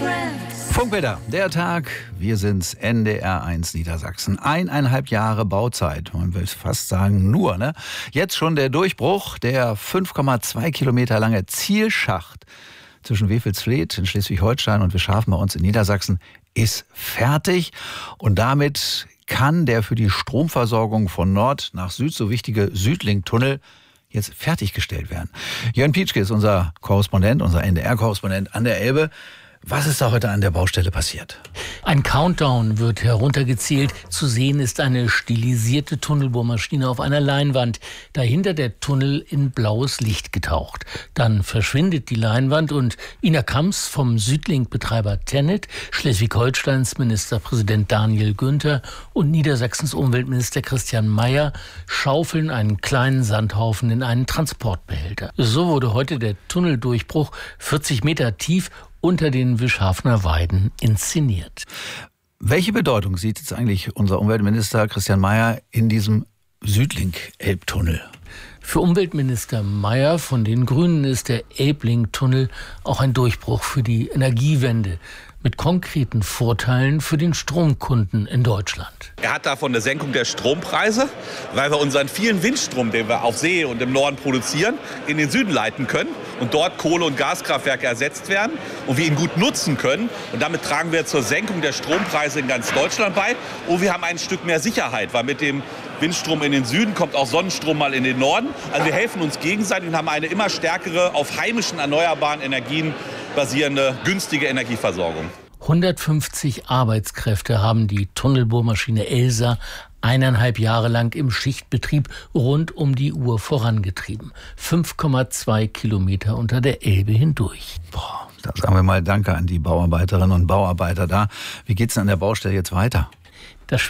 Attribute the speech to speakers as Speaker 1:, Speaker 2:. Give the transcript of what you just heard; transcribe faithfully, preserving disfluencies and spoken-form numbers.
Speaker 1: Funkbilder, der Tag. Wir sind's, N D R eins Niedersachsen. Eineinhalb Jahre Bauzeit. Man will fast sagen nur, ne? Jetzt schon der Durchbruch. Der fünf Komma zwei Kilometer lange Zielschacht zwischen Wewelsfleth in Schleswig-Holstein und Wischhafen bei uns in Niedersachsen ist fertig. Und damit kann der für die Stromversorgung von Nord nach Süd so wichtige Südlink-Tunnel jetzt fertiggestellt werden. Jörn Pietschke ist unser Korrespondent, unser N D R-Korrespondent an der Elbe. Was ist da heute an der Baustelle passiert?
Speaker 2: Ein Countdown wird heruntergezählt. Zu sehen ist eine stilisierte Tunnelbohrmaschine auf einer Leinwand. Dahinter der Tunnel in blaues Licht getaucht. Dann verschwindet die Leinwand und Ina Kamps vom Südlink-Betreiber TenneT, Schleswig-Holsteins Ministerpräsident Daniel Günther und Niedersachsens Umweltminister Christian Mayer schaufeln einen kleinen Sandhaufen in einen Transportbehälter. So wurde heute der Tunneldurchbruch vierzig Meter tief unter den Wischhafener Weiden inszeniert.
Speaker 1: Welche Bedeutung sieht jetzt eigentlich unser Umweltminister Christian Mayer in diesem Südlink-Elbtunnel?
Speaker 2: Für Umweltminister Mayer von den Grünen ist der Elblink-Tunnel auch ein Durchbruch für die Energiewende mit konkreten Vorteilen für den Stromkunden in Deutschland.
Speaker 3: Er hat davon eine Senkung der Strompreise, weil wir unseren vielen Windstrom, den wir auf See und im Norden produzieren, in den Süden leiten können und dort Kohle- und Gaskraftwerke ersetzt werden und wir ihn gut nutzen können. Und damit tragen wir zur Senkung der Strompreise in ganz Deutschland bei. Und wir haben ein Stück mehr Sicherheit, weil mit dem Windstrom in den Süden kommt auch Sonnenstrom mal in den Norden. Also wir helfen uns gegenseitig und haben eine immer stärkere, auf heimischen erneuerbaren Energien basierende, günstige Energieversorgung.
Speaker 2: hundertfünfzig Arbeitskräfte haben die Tunnelbohrmaschine Elsa eineinhalb Jahre lang im Schichtbetrieb rund um die Uhr vorangetrieben. fünf Komma zwei Kilometer unter der Elbe hindurch.
Speaker 1: Boah, da sagen wir mal Danke an die Bauarbeiterinnen und Bauarbeiter da. Wie geht's denn an der Baustelle jetzt weiter?
Speaker 2: Das